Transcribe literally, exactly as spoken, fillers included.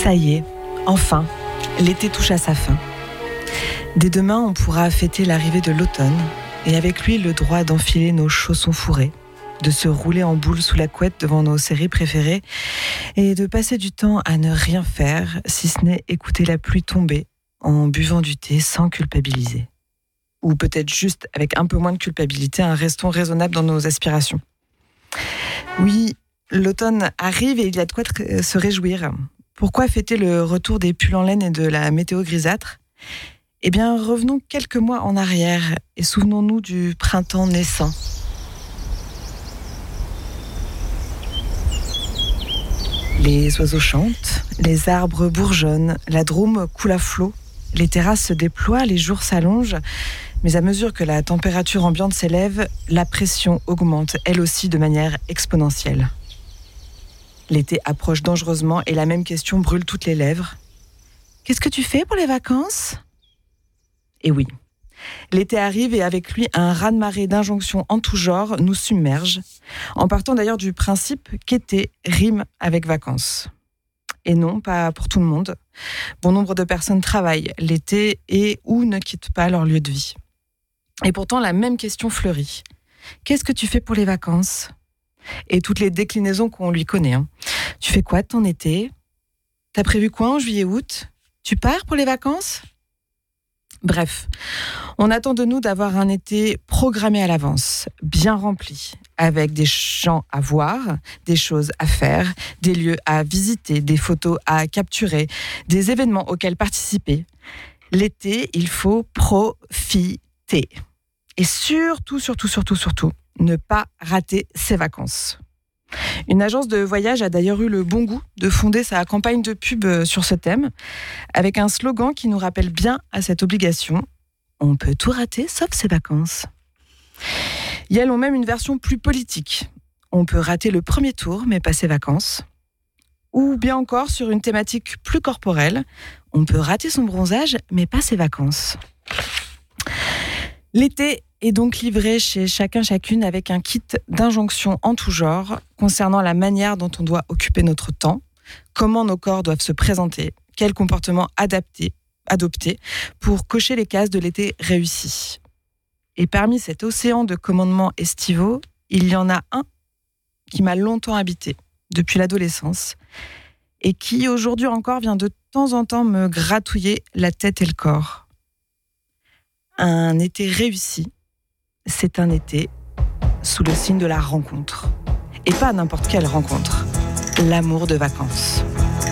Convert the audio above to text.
Ça y est, enfin, l'été touche à sa fin. Dès demain, on pourra fêter l'arrivée de l'automne et avec lui le droit d'enfiler nos chaussons fourrés, de se rouler en boule sous la couette devant nos séries préférées et de passer du temps à ne rien faire, si ce n'est écouter la pluie tomber en buvant du thé sans culpabiliser. Ou peut-être juste avec un peu moins de culpabilité, un restons raisonnable dans nos aspirations. Oui, l'automne arrive et il y a de quoi se réjouir. Pourquoi fêter le retour des pulls en laine et de la météo grisâtre ? Eh bien, revenons quelques mois en arrière et souvenons-nous du printemps naissant. Les oiseaux chantent, les arbres bourgeonnent, la Drôme coule à flot, les terrasses se déploient, les jours s'allongent, mais à mesure que la température ambiante s'élève, la pression augmente, elle aussi de manière exponentielle. L'été approche dangereusement et la même question brûle toutes les lèvres. Qu'est-ce que tu fais pour les vacances ? Et oui, l'été arrive et avec lui un raz-de-marée d'injonctions en tout genre nous submerge, en partant d'ailleurs du principe qu'été rime avec vacances. Et non, pas pour tout le monde. Bon nombre de personnes travaillent l'été et ou ne quittent pas leur lieu de vie. Et pourtant, la même question fleurit. Qu'est-ce que tu fais pour les vacances ? Et toutes les déclinaisons qu'on lui connaît. Hein. Tu fais quoi de ton été ? T'as prévu quoi en juillet-août ? Tu pars pour les vacances ? Bref, on attend de nous d'avoir un été programmé à l'avance, bien rempli, avec des gens à voir, des choses à faire, des lieux à visiter, des photos à capturer, des événements auxquels participer. L'été, il faut profiter. Et surtout, surtout, surtout, surtout, ne pas rater ses vacances. Une agence de voyage a d'ailleurs eu le bon goût de fonder sa campagne de pub sur ce thème, avec un slogan qui nous rappelle bien à cette obligation. On peut tout rater sauf ses vacances. Et elles ont même une version plus politique. On peut rater le premier tour mais pas ses vacances. Ou bien encore sur une thématique plus corporelle, on peut rater son bronzage mais pas ses vacances. L'été est donc livré chez chacun chacune avec un kit d'injonctions en tout genre concernant la manière dont on doit occuper notre temps, comment nos corps doivent se présenter, quels comportements adapter, adopter pour cocher les cases de l'été réussi. Et parmi cet océan de commandements estivaux, il y en a un qui m'a longtemps habité depuis l'adolescence et qui aujourd'hui encore vient de temps en temps me gratouiller la tête et le corps. Un été réussi, c'est un été sous le signe de la rencontre. Et pas n'importe quelle rencontre, l'amour de vacances.